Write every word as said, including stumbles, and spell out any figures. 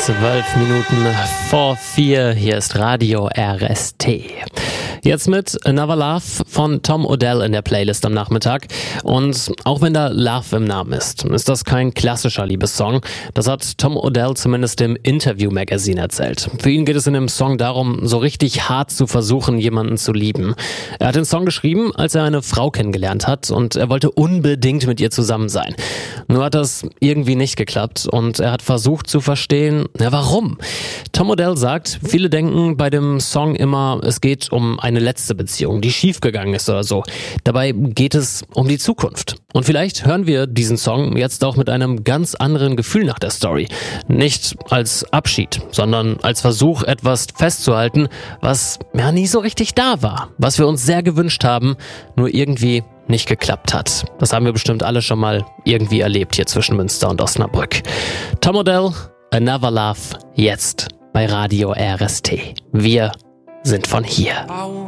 Zwölf Minuten vor vier, hier ist Radio R S T. Jetzt mit Another Love von Tom Odell in der Playlist am Nachmittag. Und auch wenn da Love im Namen ist, ist das kein klassischer Liebessong. Das hat Tom Odell zumindest im Interview-Magazin erzählt. Für ihn geht es in dem Song darum, so richtig hart zu versuchen, jemanden zu lieben. Er hat den Song geschrieben, als er eine Frau kennengelernt hat und er wollte unbedingt mit ihr zusammen sein. Nur hat das irgendwie nicht geklappt und er hat versucht zu verstehen, ja, warum? Tom Odell sagt, viele denken bei dem Song immer, es geht um eine letzte Beziehung, die schiefgegangen ist oder so. Dabei geht es um die Zukunft. Und vielleicht hören wir diesen Song jetzt auch mit einem ganz anderen Gefühl nach der Story. Nicht als Abschied, sondern als Versuch, etwas festzuhalten, was ja nie so richtig da war. Was wir uns sehr gewünscht haben, nur irgendwie nicht geklappt hat. Das haben wir bestimmt alle schon mal irgendwie erlebt hier zwischen Münster und Osnabrück. Tom Odell, Another Love, jetzt bei Radio R S T. Wir sind von hier.